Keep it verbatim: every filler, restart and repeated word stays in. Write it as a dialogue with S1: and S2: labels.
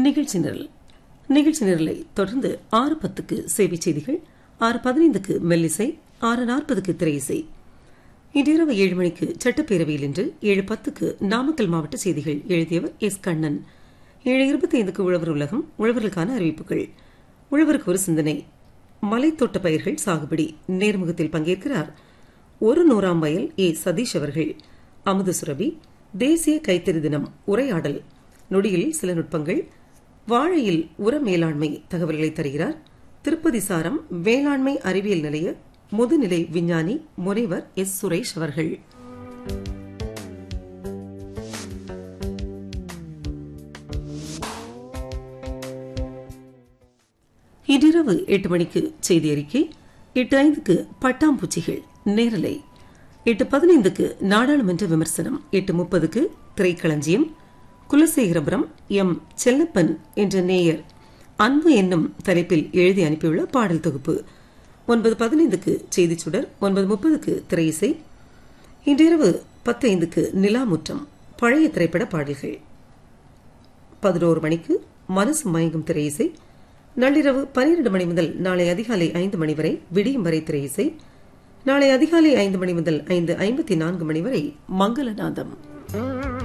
S1: நிகழ்ச்சி நிரல் நிகழ்ச்சி நிரலை தொடர்ந்து ஆறு பத்துக்கு சேவை செய்திகள், ஆறு பதினைந்துக்கு மெல்லிசை, ஆறு நாற்பதுக்கு திரையிசை. இன்றிரவு ஏழு மணிக்கு சட்டப்பேரவையில் இன்று, ஏழு பத்துக்கு நாமக்கல் மாவட்ட செய்திகள் எழுதியவர் எஸ் கண்ணன். ஏழு இருபத்தி ஐந்துக்கு உழவர் உலகம், உழவர்களுக்கான அறிவிப்புகள், உழவருக்கு ஒரு சிந்தனை, மலைத்தோட்ட பயிர்கள் சாகுபடி, நேர்முகத்தில் பங்கேற்கிறார் ஒரு நூறாம் வயல் ஏ சதீஷ் அவர்கள். அமுத சுரபி, தேசிய கைத்தறி தினம் உரையாடல், நொடியில் சில நுட்பங்கள், வாழையில் உர மேலாண்மை தகவல்களை தருகிறார் திருப்பதி சாரம் வேளாண்மை அறிவியல் நிலைய முதுநிலை விஞ்ஞானி முனைவர் எஸ் சுரேஷ் அவர்கள். இன்றிரவு எட்டு மணிக்கு செய்தி அறிக்கை, எட்டு ஐந்துக்கு பட்டாம்பூச்சிகள் நேரலை, எட்டு பதினைந்துக்கு நாடாளுமன்ற விமர்சனம், எட்டு முப்பதுக்கு திரைக்களஞ்சியம், குலசேகரபுரம் எம் செல்லப்பன் என்ற நேயர் அன்பு என்னும் தலைப்பில் எழுதி அனுப்பியுள்ள பாடல் தொகுப்பு, ஒன்பது பதினைந்துக்கு செய்திச் சுடர், ஒன்பது முப்பதுக்கு திரையிசை. இன்றிரவு பத்து ஐந்துக்கு நிலாமுற்றம் பழைய திரைப்பட பாடல்கள், பதினோரு மணிக்கு மனசு மயங்கும் திரையிசை. நள்ளிரவு பனிரெண்டு மணி முதல் நாளை அதிகாலை ஐந்து மணி வரை விடியும் வரை திரையிசை. நாளை அதிகாலை ஐந்து மணி முதல் ஐந்து ஐம்பத்தி நான்கு மணி வரை மங்களநாதம்.